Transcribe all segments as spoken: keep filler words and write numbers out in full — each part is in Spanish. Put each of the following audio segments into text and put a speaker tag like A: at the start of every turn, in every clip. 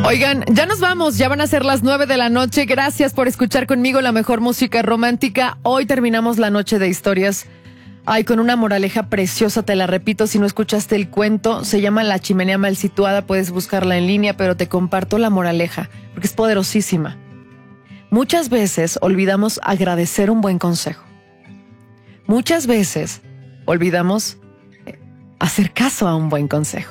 A: Oigan, ya nos vamos, ya van a ser las nueve de la noche. Gracias por escuchar conmigo la mejor música romántica. Hoy terminamos la noche de historias. Ay, con una moraleja preciosa, te la repito, si no escuchaste el cuento, se llama La Chimenea Mal Situada, puedes buscarla en línea, pero te comparto la moraleja, porque es poderosísima. Muchas veces olvidamos agradecer un buen consejo. Muchas veces olvidamos hacer caso a un buen consejo.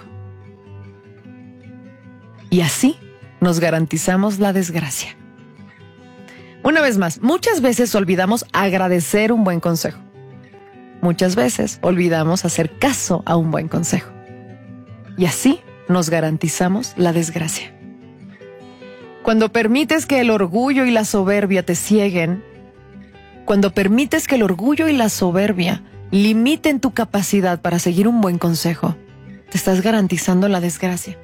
A: Y así nos garantizamos la desgracia. Una vez más, muchas veces olvidamos agradecer un buen consejo. Muchas veces olvidamos hacer caso a un buen consejo. Y así nos garantizamos la desgracia. Cuando permites que el orgullo y la soberbia te cieguen, cuando permites que el orgullo y la soberbia limiten tu capacidad para seguir un buen consejo, te estás garantizando la desgracia.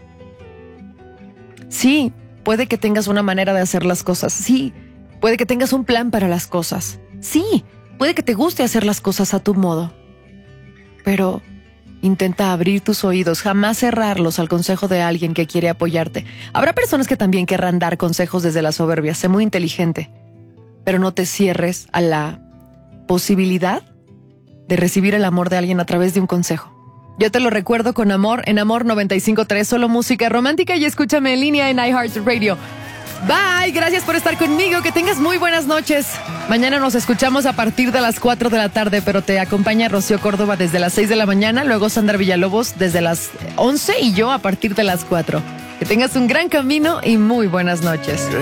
A: Sí, puede que tengas una manera de hacer las cosas. Sí, puede que tengas un plan para las cosas. Sí, puede que te guste hacer las cosas a tu modo. Pero intenta abrir tus oídos, jamás cerrarlos al consejo de alguien que quiere apoyarte. Habrá personas que también querrán dar consejos desde la soberbia. Sé muy inteligente, pero no te cierres a la posibilidad de recibir el amor de alguien a través de un consejo. Yo te lo recuerdo con amor en Amor noventa y cinco punto tres, solo música romántica, y escúchame en línea en iHeartRadio. Bye, gracias por estar conmigo, que tengas muy buenas noches. Mañana nos escuchamos a partir de las cuatro de la tarde, pero te acompaña Rocío Córdoba desde las seis de la mañana, luego Sandra Villalobos desde las once y yo a partir de las cuatro. Que tengas un gran camino y muy buenas noches.